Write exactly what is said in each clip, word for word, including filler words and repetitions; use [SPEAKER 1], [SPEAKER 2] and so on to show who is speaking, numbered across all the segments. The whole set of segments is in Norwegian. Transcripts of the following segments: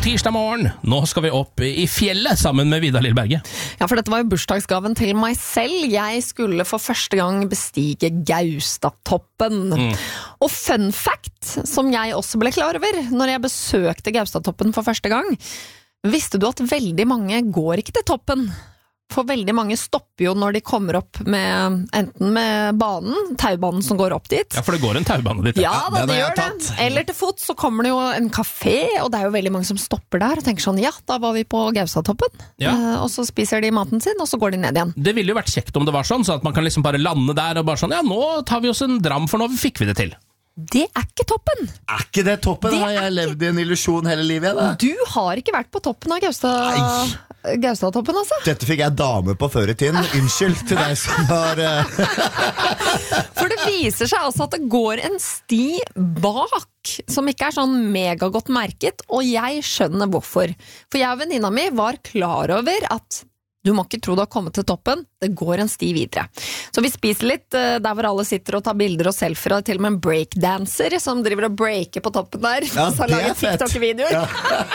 [SPEAKER 1] tirsdag morgen. Nå skal vi opp i fjellet sammen med Vidar Lillberget.
[SPEAKER 2] Ja, for dette var jo bursdagsgaven til meg selv. Jeg skulle for første gang bestige Gaustatoppen. Mm. Og fun fact, som jeg også ble klar over når jeg besøkte Gaustatoppen for første gang, visste du at veldig mange går ikke til toppen? For veldig mange stopper jo når de kommer opp med, enten med banen, taubanen som går opp dit.
[SPEAKER 1] Ja, for det går en taubane dit.
[SPEAKER 2] Ja, da, det gjør det. Eller til fot så kommer det jo en kafé, og det er jo veldig mange som stopper der og tenker sånn, ja, da var vi på Gaustatoppen. Ja. Eh, og så spiser de maten sin, og så går de ned igjen. Det ville jo vært kjekt om det var sånn, så at man kan liksom bare lande der og bare sånn, ja, nå tar vi oss en dram, for nå fikk vi det til. Det er ikke toppen.
[SPEAKER 3] Er ikke det toppen? Det har jeg levd
[SPEAKER 2] ikke...
[SPEAKER 3] i en illusjon hele livet, da.
[SPEAKER 2] Du har ikke vært på toppen av Gaustad... Gaustatoppen, altså.
[SPEAKER 3] Dette fikk jeg dame på før i tiden. Unnskyld til deg som har...
[SPEAKER 2] For det viser seg altså at det går en sti bak, som ikke er sånn megagodt merket, og jeg skjønner hvorfor. For jeg og venninna mi var klar over at du må ikke tro du har kommet til toppen, det går en sti videre. Så vi spiser litt der hvor alle sitter og tar bilder og selfier, og til og med en breakdancer som driver og breaker på toppen der.
[SPEAKER 3] Ja, det er fett.
[SPEAKER 2] TikTok-videoer. Ja.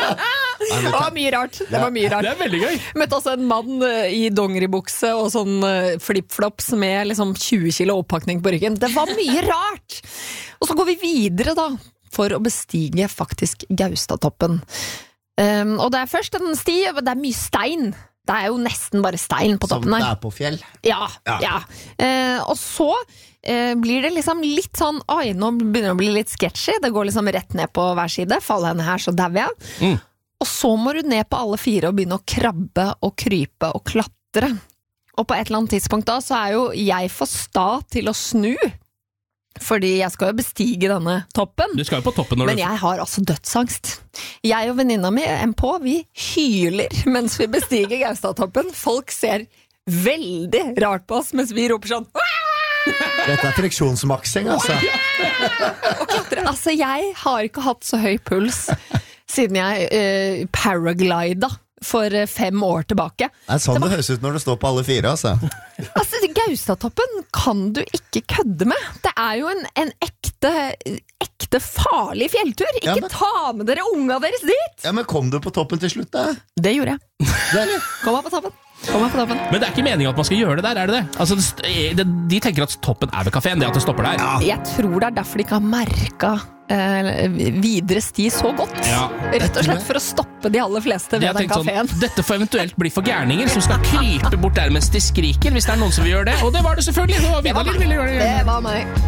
[SPEAKER 2] Det var mye rart. Det var mye rart.
[SPEAKER 1] Det er veldig gøy.
[SPEAKER 2] Møtte også en mann i dongeribukse og sånn flip-flops med liksom tjue kilo oppakning på ryggen. Det var mye rart! Og så går vi videre da, for å bestige faktisk Gaustatoppen. Um, og det er først en sti, det er mye stein. Det er jo nesten bare stein på toppen her.
[SPEAKER 3] Som det er på fjell.
[SPEAKER 2] Ja, ja. ja. Eh, og så eh, blir det liksom litt sånn, oi, nå begynner det å bli litt sketchy. Det går liksom rett ned på hver side. Faller henne her, så dauer jeg. Mm. Og så må du ned på alle fire og begynne å krabbe og krype og klatre. Og på et eller annet tidspunkt da, så er jo jeg for sta til å snu. Fordi jeg skal jo bestige denne toppen.
[SPEAKER 1] Du skal jo på toppen når
[SPEAKER 2] Men
[SPEAKER 1] du...
[SPEAKER 2] jeg har altså dødsangst. Jeg og venninna mi, M P, vi hyler mens vi bestiger Gaustatoppen. Folk ser veldig rart på oss mens vi roper sånn.
[SPEAKER 3] Dette er friksjonsmaksing, altså.
[SPEAKER 2] Og klatre. Altså, jeg har ikke hatt så høy puls siden jeg uh, paraglida for fem år tilbake.
[SPEAKER 3] Det er sånn det,
[SPEAKER 2] det
[SPEAKER 3] var... høres ut når du står på alle fire, altså.
[SPEAKER 2] Altså, Gaustatoppen kan du ikke kødde med. Det er jo en, en ekte, ekte farlig fjelltur. Ikke ja, men... ta med dere unga deres dit!
[SPEAKER 3] Ja, men kom du på toppen til slutt, da?
[SPEAKER 2] Det gjorde jeg.
[SPEAKER 3] Det
[SPEAKER 2] kom jeg på toppen. Kom jeg på toppen.
[SPEAKER 1] Men det er ikke meningen at man skal gjøre det der, er det det? Altså, det, de tenker at toppen er ved kaféen, det at det stopper der. Ja.
[SPEAKER 2] Jeg tror det er derfor de ikke har merket eh, videre sti så godt. Ja. Rett og slett for å stoppe de aller fleste ved den kaféen.
[SPEAKER 1] Sånn, dette får eventuelt bli for gærninger som skal krype bort der mens de skriker, hvis det er noen som vil gjøre det. Og det var det selvfølgelig. Det var,
[SPEAKER 2] det var meg. Det var meg.